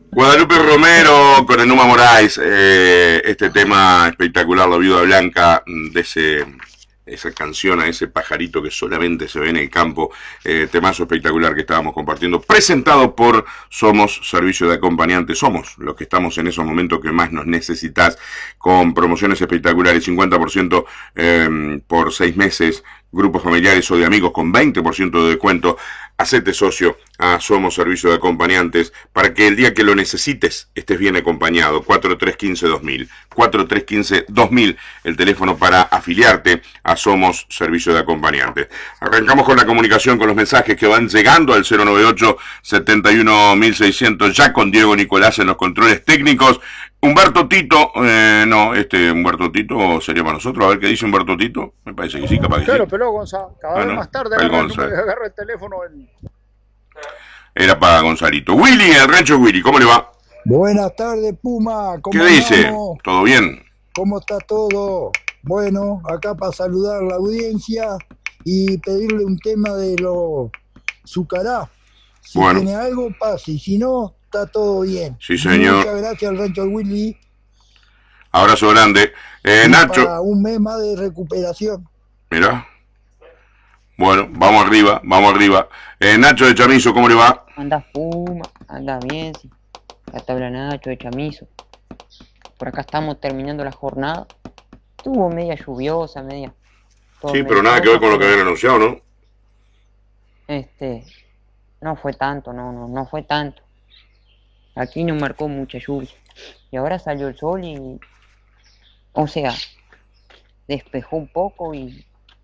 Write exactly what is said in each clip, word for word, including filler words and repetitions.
Guadalupe Romero con Enuma Moraes, eh, este tema espectacular, La Viuda Blanca, de ese, esa canción a ese pajarito que solamente se ve en el campo, eh, temazo espectacular que estábamos compartiendo, presentado por Somos Servicio de Acompañantes. Somos los que estamos en esos momentos que más nos necesitas, con promociones espectaculares, cincuenta por ciento eh, por seis meses, grupos familiares o de amigos con veinte por ciento de descuento. Hacete socio a Somos Servicio de Acompañantes para que el día que lo necesites estés bien acompañado. cuatro tres uno cinco dos mil. cuatro tres uno cinco dos mil, el teléfono para afiliarte a Somos Servicio de Acompañantes. Arrancamos con la comunicación, con los mensajes que van llegando al cero noventa y ocho, setenta y uno mil seiscientos, ya con Diego Nicolás en los controles técnicos. Humberto Tito, eh, no, este Humberto Tito sería para nosotros. A ver qué dice Humberto Tito. Me parece que sí, capaz que claro, sí. pero Gonzalo, cada ah, vez no, más tarde el agarra el, Gonza. número, agarra el teléfono. En... Era para Gonzalito. Willy, el rancho Willy, ¿cómo le va? Buenas tardes, Puma. ¿Cómo ¿Qué dice? andamos? ¿Todo bien? ¿Cómo está todo? Bueno, acá para saludar a la audiencia y pedirle un tema de los Zucará. Si bueno. tiene algo, pase. Y si no, está todo bien. Sí, señor. Muchas gracias al rancho Willy. Abrazo grande. Eh, Nacho. Para un mes más de recuperación. Mirá. Bueno, vamos arriba, vamos arriba. Eh, Nacho de Chamizo, ¿cómo le va? Anda Puma, anda bien, sí. Acá te habla Nacho de Chamizo. Por acá estamos terminando la jornada. Estuvo media lluviosa, media... Sí, pero nada que ver con lo que habían anunciado, ¿no? Este... No fue tanto, no, no, no fue tanto. Aquí no marcó mucha lluvia. Y ahora salió el sol y... O sea, despejó un poco y...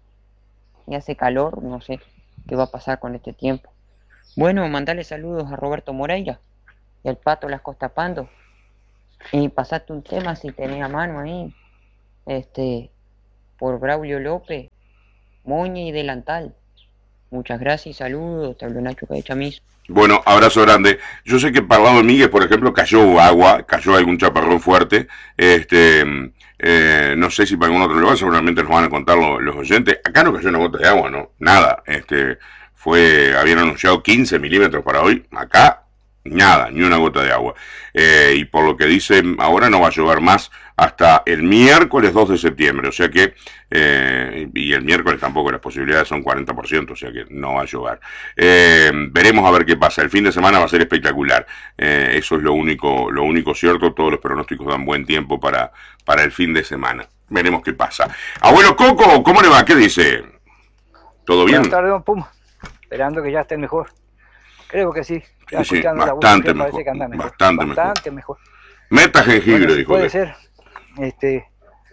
Y hace calor, no sé qué va a pasar con este tiempo. Bueno, mandarle saludos a Roberto Moreira y al Pato Las Costapando. Y pasaste un tema si tenía mano ahí. Este, por Braulio López, Moña y Delantal. Muchas gracias y saludos. Te hablo Nacho de Chamizo. Bueno, abrazo grande. Yo sé que para el lado de Miguel, por ejemplo, cayó agua, cayó algún chaparrón fuerte. Este, eh, no sé si para algún otro lugar, seguramente nos van a contar los, los oyentes. Acá no cayó una gota de agua, no, nada. Este, fue, habían anunciado quince milímetros para hoy. Acá, nada, ni una gota de agua. Eh, y por lo que dicen, ahora no va a llover más hasta el miércoles dos de septiembre, o sea que, eh, y el miércoles tampoco, las posibilidades son cuarenta por ciento, o sea que no va a llover. Eh, veremos a ver qué pasa. El fin de semana va a ser espectacular. Eh, eso es lo único, lo único cierto. Todos los pronósticos dan buen tiempo para, para el fin de semana. Veremos qué pasa. Abuelo Coco, ¿cómo le va? ¿Qué dice? ¿Todo bien? Buenas tardes, don Puma. Esperando que ya esté mejor. Creo que sí. Ya Sí, sí, escuchando bastante la voz, mejor, parece que anda mejor. bastante Bastante mejor. Meta jengibre, Bueno, si dijo. puede que. ser este,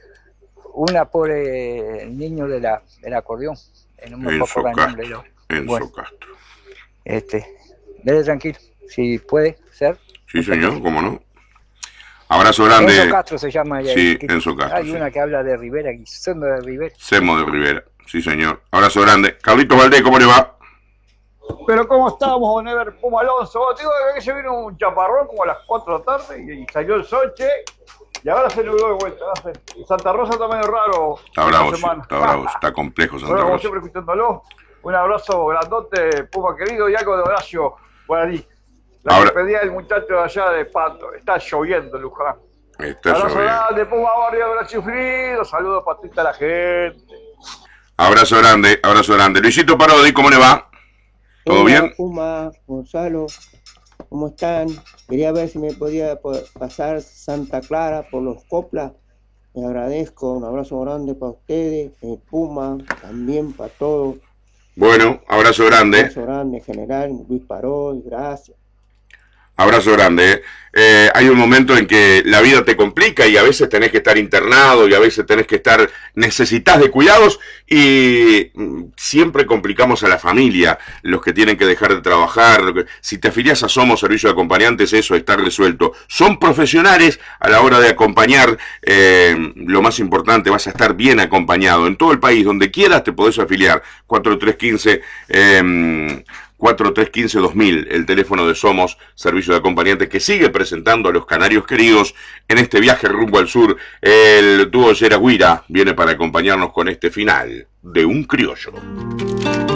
una por eh, el niño de la, del acordeón. En un Enzo el nombre, Castro. yo. Enzo Bueno, Castro. este, dele tranquilo. Si puede ser. Sí, señor, cómo no. Abrazo grande. Enzo Castro se llama ella. Sí, que, Enzo Castro. Hay sí. una que habla de Rivera, Guisando de Rivera. Semo de Rivera. Sí, señor. Abrazo grande. Carlitos Valdés, ¿cómo le va? Pero ¿cómo estamos, don Ever Puma Alonso? Digo que se vino un chaparrón como a las cuatro de la tarde y, y salió el sol, che, y ahora se nubló de vuelta. ¿No? Santa Rosa está medio raro. Está bravo, sí, está bravo, está complejo Santa Bueno, como Rosa. siempre, escuchándolo. Un abrazo grandote, Puma querido, y algo de Horacio Guaraní. La Ahora- que pedía el muchacho de allá de Pato. Está lloviendo, Luján. Está Abrazo lloviendo. grande, Puma Barrio, Horacio Frido. Saludos para toda la gente. Abrazo grande, abrazo grande. Luisito Parodi, ¿cómo le va? ¿Todo Hola, bien? Puma, Gonzalo, ¿cómo están? Quería ver si me podía po- pasar Santa Clara por los Coplas. Les agradezco, un abrazo grande para ustedes, eh, Puma, también para todos. Bueno, abrazo Un grande. abrazo grande, general, Luis Parodi, gracias. Abrazo grande. ¿eh? Eh, hay un momento en que la vida te complica y a veces tenés que estar internado y a veces tenés que estar, necesitas de cuidados y mm, siempre complicamos a la familia, los que tienen que dejar de trabajar. Lo que, si te afilias a Somos Servicio de Acompañantes, eso está resuelto. Son profesionales a la hora de acompañar, eh, lo más importante, vas a estar bien acompañado. En todo el país, donde quieras, te podés afiliar. cuatro tres uno cinco, eh, cuatro tres uno cinco dos mil, el teléfono de Somos Servicio de Acompañantes, que sigue presentando a los canarios queridos en este viaje rumbo al sur. El dúo Yeraguira viene para acompañarnos con este final de Un Criollo.